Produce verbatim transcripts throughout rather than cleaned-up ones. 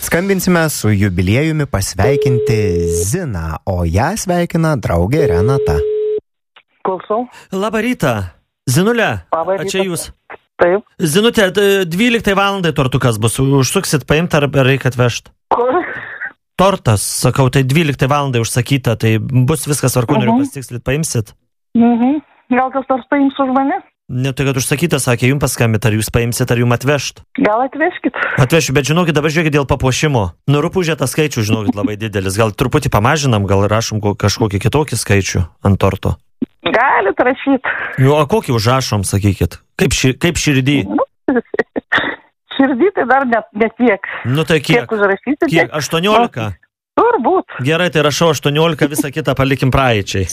Skambinsime su jubiliejumi pasveikinti Ziną, o ją sveikina draugė Renata. Klausau. Labą rytą. Zinulė, Labą rytą. a čia jūs? Taip. Zinutė, dvyliktai valandai tortukas bus. Užsuksit paimti ar reikia atvežti? Kur? Tortas, sakau, tai dvyliktai valandai užsakyta, tai bus viskas varku, noriu Mhm. pasitikslit, paimsit? Mhm. Gal kas nors paims už mane? Ne, tai kad užsakyta, sakė, jums paskambit, ar jūs paimsit, ar jums atvešt? Gal atvežkit? Atvešiu, bet žinokit, dabar žiūrėkit dėl papuošimo. Nu, rupūžė tą skaičių, žinokit, labai didelis. Gal truputį pamažinam, gal rašom ko- kažkokį kitokį skaičių ant torto. Galit rašyti. Jo, o kokį užrašom, sakykit? Kaip, ši, kaip širdį? Širdį tai dar net, net tiek. Nu, tai kiek? Kiek užrašysite? Kiek? aštuoniolika? Turbūt. Gerai, tai rašau aštuoniolika, visą kitą palikim praeičiai.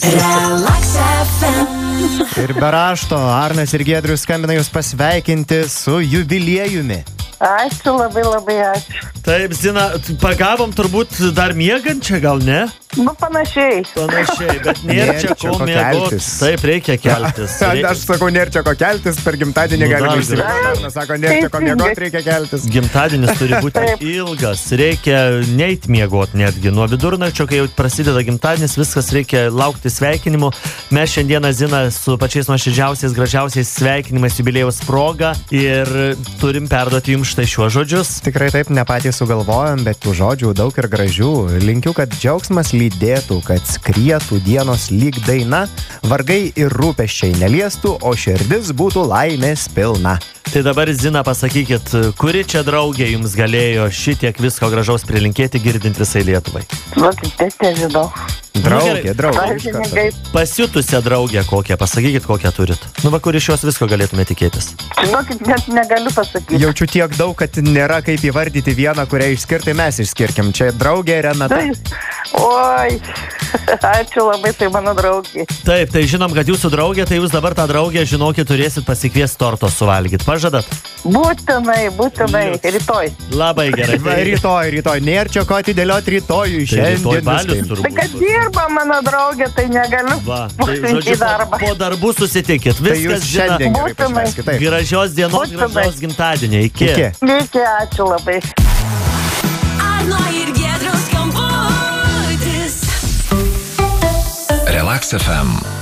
Ir be rašto, Arnas ir Giedrius skambina jūs pasveikinti su jubiliejumi. Ačiū labai labai ačiū. Taip, Zina, pagavom turbūt dar miegančią, gal ne? Nu panašiai. Panašiai, bet nėra čia ko ko miegot. keltis. Taip, reikia keltis. Reikia. Aš sakau, nėra čia ko keltis, per gimtadienį Nu, galima dar išsivažiuoti. Arnas sako, nėra čia ko miegot, reikia keltis. Gimtadienis turi būti Taip. ilgas, reikia neit miegot netgi. Nuo vidurnakčio, kai jau prasideda gimtadienis, viskas reikia laukti sveikinimų. Mes šiandieną, Zina, su pačiais nuoširdžiausiais, gražiausiais sveikinimais jubiliejaus proga ir turim perduoti jums štai šiuos žodžius. Tikrai taip, ne patys sugalvojom, bet tų žodžių daug ir gražių. Linkiu, kad džiaugsmas lydėtų, kad skrietų dienos lyg daina, vargai ir rūpesčiai neliestų, o širdis būtų laimės pilna. Tai dabar, Zina, pasakykit, kuri čia draugė jums galėjo šitiek visko gražaus prilinkėti, girdint visai Lietuvai? Žinokit, net nežinau. Draugė, gerai. draugė. iš karto. Sąžiningai. Pasiutusią draugę kokią, pasakykit, kokią turit. Nu, va, kur iš jos visko galėtume tikėtis? Žinokit, net negaliu pasakyti. Jaučiu tiek daug, kad nėra kaip įvardyti vieną, kurią išskirti, mes išskirkim. Čia draugė Renata. Tai, oi, ačiū labai, tai mano draugė. Taip, tai žinom, kad jūsų draugė, tai jūs dabar tą draugę, žinokit, turėsit pasikviesti torto suvalgyti. Pažadat? Būtinai, būtinai, Liuks. rytoj. Labai gerai. Va, rytoj, rytoj. Nėra čia ko atidėlioti rytojui. Tai rytoj Šiandien balius viską. turbūt Tai kad bus. dirba mano draugė, tai negaliu Va, tai pasiimti žodžiu, į darbą. po, po darbų susitikit. Tai Viskas, jūs Zina, šiandien gerai Būtinai. pašvęskit. Taip. gražios dienos, Būtinai. gražios gimtadienio. Iki. Iki. Sveiki, ačiū labai. Arno ir Giedriaus skambutis. Relax F M.